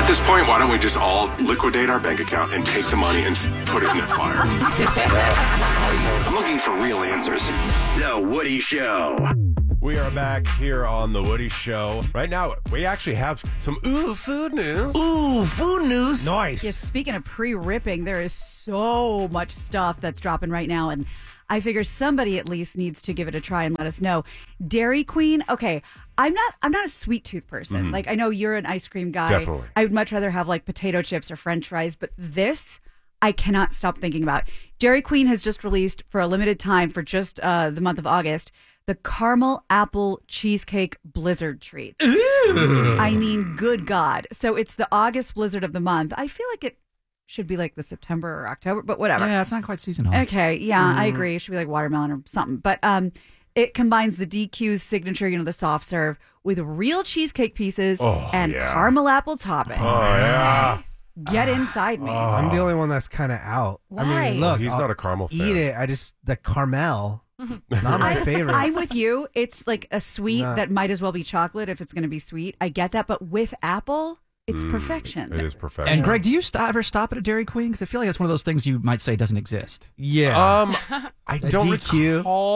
At this point, why don't we just all liquidate our bank account and take the money and put it in the fire? I'm looking for real answers. The Woody Show. We are back here on The Woody Show. Right now, we actually have some food news. Ooh, food news. Nice. Yes, speaking of pre-ripping, there is so much stuff that's dropping right now, and I figure somebody at least needs to give it a try and let us know. Dairy Queen, okay, I'm not a sweet tooth person. Like, I know you're an ice cream guy. Definitely. I would much rather have like potato chips or French fries, but this I cannot stop thinking about. Dairy Queen has just released for a limited time for just the month of August the caramel apple cheesecake blizzard treats. Ooh. I mean, good God. So it's the August blizzard of the month. I feel like it should be like the September or October, but whatever. Yeah, it's not quite seasonal. Okay, yeah, I agree. It should be like watermelon or something. But it combines the DQ's signature, the soft serve, with real cheesecake pieces and caramel apple topping. Oh, yeah. Get inside me. I'm the only one that's kind of out. Why? I mean, look, He's not a caramel fan. Eat it. The caramel, not my favorite. I'm with you. It's like a sweet that might as well be chocolate if it's going to be sweet. I get that, but with apple, it's perfection. It is perfection. And Greg, do you ever stop at a Dairy Queen? Because I feel like that's one of those things you might say doesn't exist. Yeah. I don't DQ. recall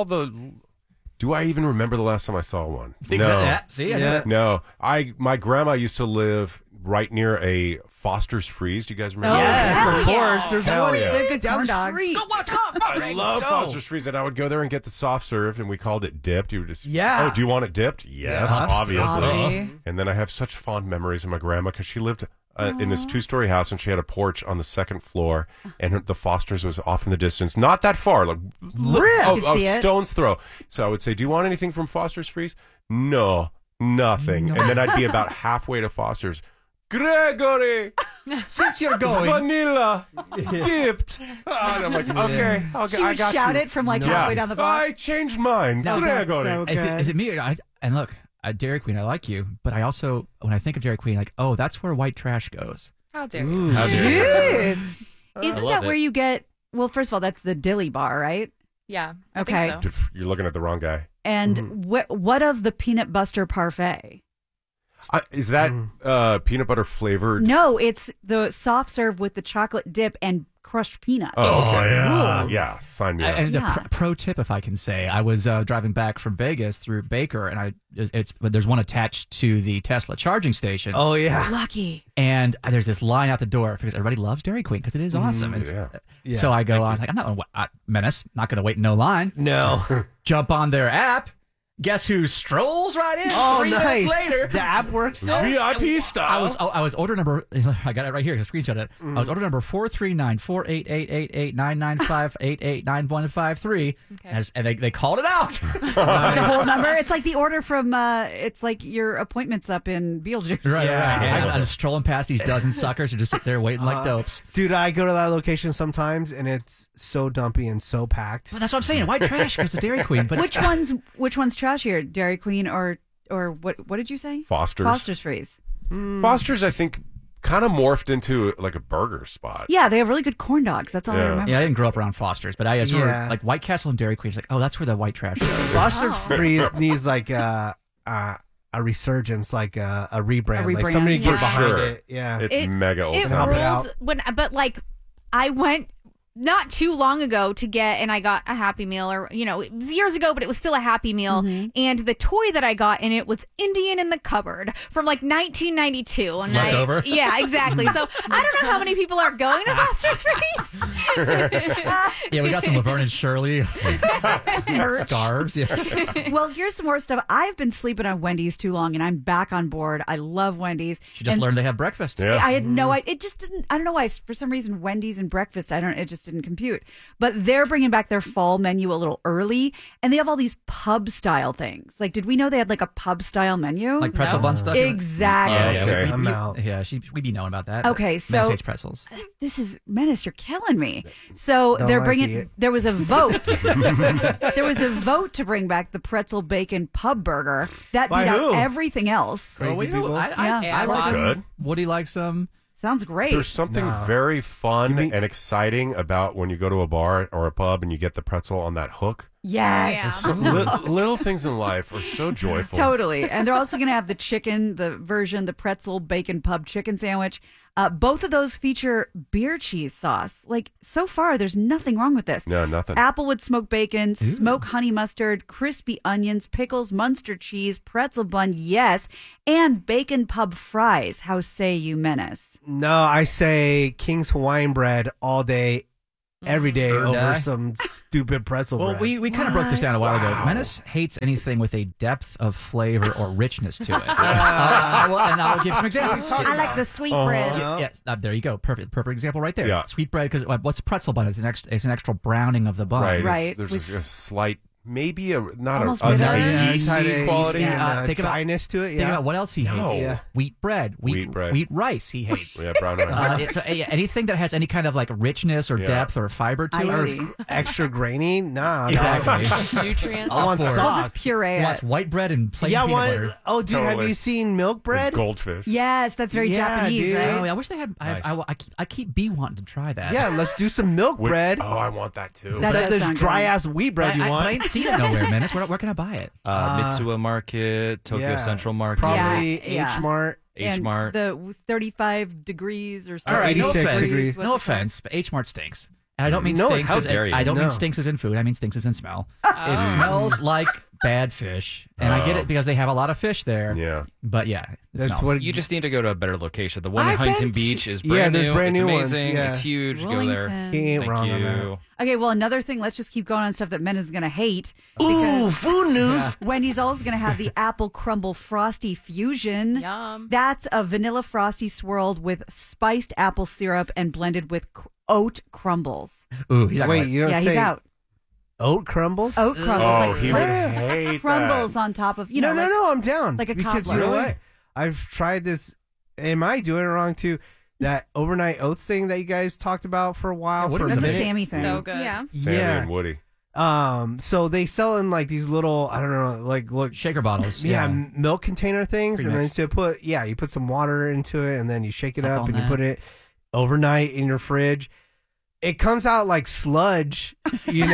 Do I even remember the last time I saw one? No. Yeah, see? Yeah. No. My grandma used to live right near a Foster's Freeze. Do you guys remember? Yes, of course. There's Hell one yeah. They're good down corn the dogs. street. I love Foster's Freeze, and I would go there and get the soft serve, and we called it dipped. You would just, Yeah. Oh, do you want it dipped? Yes, Yes. obviously. Obvi. And then I have such fond memories of my grandma because she lived in this 2-story house, and she had a porch on the second floor, and the Foster's was off in the distance, not that far, like could see it. stone's throw. So I would say, "Do you want anything from Foster's Freeze?" No, nothing. And then I'd be about halfway to Foster's. Gregory, Since you're going. vanilla dipped. And I'm like, okay, She I would got shout you. it from like Yeah. halfway down the block. I changed mine. No, that's Gregory. so good. Is it me? And look, at Dairy Queen, I like you, but I also, when I think of Dairy Queen, like, oh, that's where white trash goes. How dare you? How dare you. Jeez. Isn't love that where it. you get? Well, first of all, that's the dilly bar, right? Yeah. I Okay. Think so. You're looking at the wrong guy. And what of the peanut butter parfait? Is that peanut butter flavored? No, it's the soft serve with the chocolate dip and crushed peanuts. Oh, okay. Rules. Yeah, sign me up. And Yeah. a pro tip, if I can say, I was driving back from Vegas through Baker, and there's one attached to the Tesla charging station. Oh, yeah. Lucky. And there's this line out the door because everybody loves Dairy Queen because it is awesome. yeah. So I go on, like, I'm not going to menace, not going to wait in no line. No. Jump on their app. Guess who strolls right in? Oh, 3 nice. minutes later. The app works still? VIP style. I was order number. I got it right here. I screenshot it. I was order number 439-488-88-995-889153. Okay. And they called it out. The whole number. It's like the order from. It's like your appointments up in Beetlejuice. Right. Yeah. And I'm just strolling past these dozen suckers who just sit there waiting like dopes. Dude, I go to that location sometimes, and it's so dumpy and so packed. Well, that's what I'm saying. White trash goes to Dairy Queen. But Which one's trashier, Dairy Queen or what did you say? Foster's Freeze. Foster's, I think, kind of morphed into like a burger spot. Yeah, they have really good corn dogs. That's all I Yeah. remember. Yeah, I didn't grow up around Foster's, but I just remember, Yeah. like White Castle and Dairy Queen. It's like, oh, that's where the white trash goes. Foster Freeze needs like a resurgence, like a rebrand. A Like rebrand. somebody get For behind sure. it. Yeah. It's mega old. It help it ruled out. but like I went not too long ago to get, and I got a Happy Meal, or it was years ago, but it was still a Happy Meal. And the toy that I got in it was Indian in the Cupboard from like 1992. And Leftover? Yeah, exactly. So I don't know how many people are going to Foster's Freeze. Yeah, we got some Laverne and Shirley scarves. Yeah. Well, here's some more stuff. I've been sleeping on Wendy's too long, and I'm back on board. I love Wendy's. She just And learned they have breakfast. Yeah. I had no idea. It just didn't. I don't know why. For some reason, Wendy's and breakfast. It just didn't compute. But they're bringing back their fall menu a little early, and they have all these pub style things. Like, did we know they had like a pub style menu? Like pretzel bun stuff? Exactly. Yeah, Okay. I'm out. Yeah, we'd be knowing about that. Okay, so- United States pretzels. This is Menace. You're killing me. So Don't they're like bringing. it. There was a vote. There was a vote to bring back the pretzel bacon pub burger. That By beat out who? everything else. Crazy people. Yeah. Yeah, I like lots. Good. Woody likes some. Sounds great. There's something very fun and exciting about when you go to a bar or a pub and you get the pretzel on that hook. Yes. Yeah. Little things in life are so joyful. Totally. And they're also going to have the chicken, the pretzel bacon pub chicken sandwich. Both of those feature beer cheese sauce. Like, so far, there's nothing wrong with this. No, nothing. Applewood smoked bacon, smoked honey mustard, crispy onions, pickles, Munster cheese, pretzel bun, yes, and bacon pub fries. How say you, Menace? No, I say King's Hawaiian bread all day, every day Bird over eye? some stupid pretzel Well, bread. we kind of broke this down a while ago. Menace hates anything with a depth of flavor or richness to it. and I'll give some examples. I like the sweet bread. Yes, there you go. Perfect example right there. Yeah. Sweet bread, because what's a pretzel bun? It's an extra browning of the bun. Right. Right. There's With- a slight, maybe not Almost a bitter. yeasty quality. Think about- dryness to it. Think Yeah. about what else he hates. No. Yeah. Wheat bread. Wheat bread. Wheat rice he hates. Yeah, brown rice. Anything that has any kind of like richness or Yeah. depth or fiber to I it. see. Extra grainy? Nah. Exactly. Nutrient. I want for it. We'll sauce. just puree He wants it. white bread and plain Yeah, peanut butter. oh, dude, have Totally. you seen milk bread? Goldfish. Yes, that's very Yeah, Japanese, dude. Oh, right? yeah, I wish they had. Nice. I keep wanting to try that. Yeah, let's do some milk bread. Oh, I want that too. That does This sound dry good. ass wheat bread you But want? I ain't seen it nowhere, man. Where can I buy it? Mitsuya Market, Tokyo Yeah. Central Market, Probably Yeah. H Mart. And H Mart. the 35 degrees or All something. right, no 86 offense. degrees. No offense, but H Mart stinks. And I don't mean No, stinks. how As dare you. I don't No. mean stinks as in food. I mean stinks as in smell. It smells like bad fish, and I get it because they have a lot of fish there. Yeah. But yeah, it That's smells. what You just need to go to a better location. The one in I've Huntington been to- Beach is Yeah, brand there's new. brand It's new ones, amazing. yeah. It's huge. Go there. Wellington. He ain't Thank wrong on that. you. Okay, well, another thing, let's just keep going on stuff that Men is going to hate. Ooh, Because food news. Wendy's also going to have the apple crumble frosty fusion. Yum. That's a vanilla frosty swirled with spiced apple syrup and blended with oat crumbles. Ooh, he's not Wait, gonna- you don't Yeah, say he's out. oat crumbles? Oat crumbles. Oh, like he would hate crumbles that. on top of, you know, like, No, I'm down. like a because cobbler. you know Really? what? I've tried this. Am I doing it wrong too? That overnight oats thing that you guys talked about for a while. Yeah, what for is that's a minute. Sammy thing. So good. Yeah. Sammy Yeah. and Woody. So they sell in like these little, I don't know, like look, shaker bottles. yeah, milk container things, and then Pre-mixed. you put some water into it, and then you shake it Up up, on and you that. put it overnight in your fridge. It comes out like sludge, you know,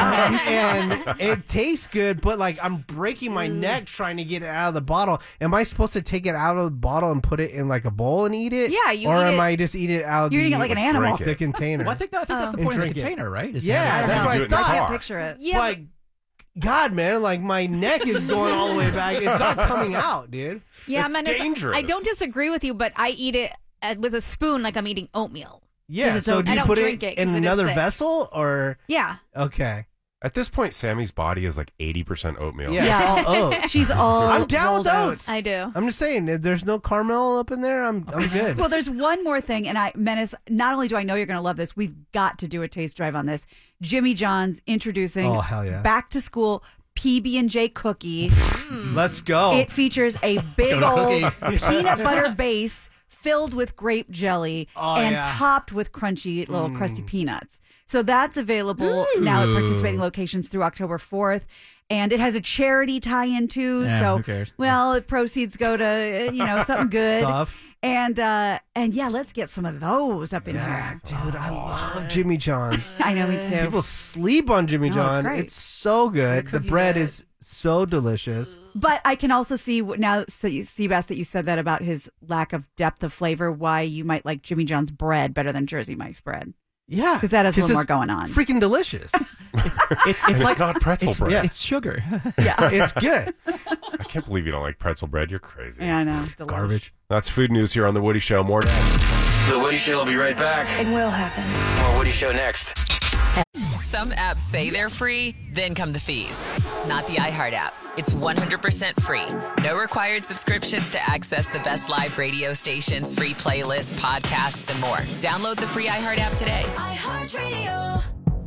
and it tastes good, but like I'm breaking my neck trying to get it out of the bottle. Am I supposed to take it out of the bottle and put it in like a bowl and eat it? Yeah, you or eat am it- I just eat it out of You're the, eating it like an animal. the container? Well, I think that's the And point of the drink it. container, right? Is to Yeah, have it that's out. what do I it in the I thought. car. can't picture it. Yeah. Like, God, man, like my neck is going all the way back. It's not coming out, dude. Yeah, It's Menace, dangerous. I don't disagree with you, but I eat it with a spoon like I'm eating oatmeal. Yeah. it's So oat- do I you don't put drink it it 'cause in it is another thick. vessel or Yeah. okay? At this point, Sammy's body is like 80% oatmeal. Yeah, Yeah. it's all oats. She's all I'm down with rolled out. oats. I do. I'm just saying, if there's no caramel up in there, I'm good. Well, there's one more thing, and Menace, not only do I know you're going to love this, we've got to do a taste drive on this. Jimmy John's introducing Oh, hell yeah. back to school PB&J cookie. Let's go. It features a big go to old cookie. peanut butter base filled with grape jelly Oh, and yeah. topped with crunchy little crusty peanuts. So that's available now at participating locations through October 4th. And it has a charity tie-in too. Yeah, so, who cares? well, proceeds go to, something good. Stuff. And yeah, let's get some of those up in Yeah, here. dude, I love Jimmy John's. I know, me too. People sleep on Jimmy No, it's John. great. It's so good. The cookies bread are- is so delicious. But I can also see now, Seabass, that you said that about his lack of depth of flavor, why you might like Jimmy John's bread better than Jersey Mike's bread. Yeah, Because that has a little more it's going on. Freaking delicious. It's And like it's not pretzel bread. yeah. It's sugar. Yeah. It's good. I can't believe you don't like pretzel bread. You're crazy. Yeah, I know. Delish. Garbage. That's food news here on The Woody Show. More The Woody Show will be right back. It will happen. More Woody Show next. Some apps say they're free, then come the fees. Not the iHeart app. It's 100% free. No required subscriptions to access the best live radio stations, free playlists, podcasts, and more. Download the free iHeart app today. iHeartRadio.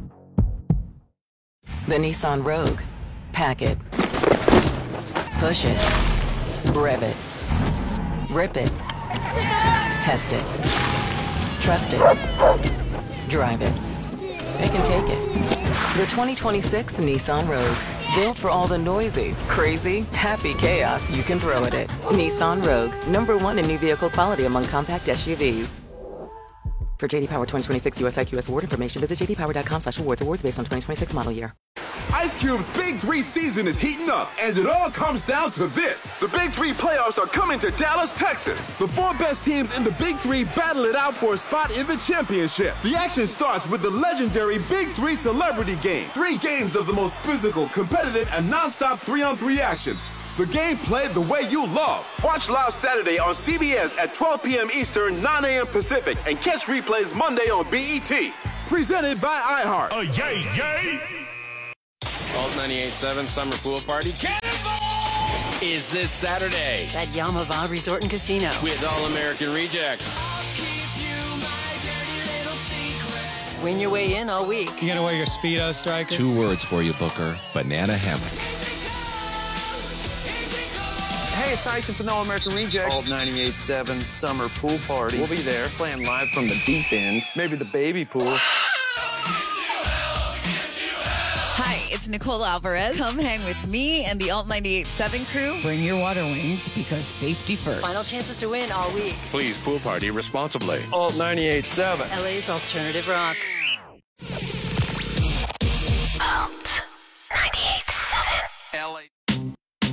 The Nissan Rogue. Pack it. Push it. Rev it. Rip it. Test it. Trust it. Drive it. It can take it. The 2026 Nissan Rogue. Built for all the noisy, crazy, happy chaos you can throw at it. Nissan Rogue. #1 in new vehicle quality among compact SUVs. For JD Power 2026 US IQS award information, visit jdpower.com/awards. Awards based on 2026 model year. Ice Cube's Big 3 season is heating up, and it all comes down to this. The Big 3 playoffs are coming to Dallas, Texas. The 4 best teams in the Big 3 battle it out for a spot in the championship. The action starts with the legendary Big 3 Celebrity Game. 3 games of the most physical, competitive, and non-stop 3-on-3 action. The game played the way you love. Watch live Saturday on CBS at 12 p.m. Eastern, 9 a.m. Pacific, and catch replays Monday on BET. Presented by iHeart. Oh, yay, yay! Alt 98.7 Summer Pool Party is this Saturday At Yamava Resort and Casino. with All American Rejects. Win your way in all week. You gotta wear your Speedo, Striker. 2 words for you, Booker. Banana hammock. Hey, it's Tyson from the All American Rejects. Alt 98.7 Summer Pool Party. We'll be there playing live from the deep end, maybe the baby pool. Hi, it's Nicole Alvarez. Come hang with me and the Alt 98.7 crew. Bring your water wings because safety first. Final chances to win all week. Please pool party responsibly. Alt 98.7. LA's alternative rock. Alt 98.7. LA.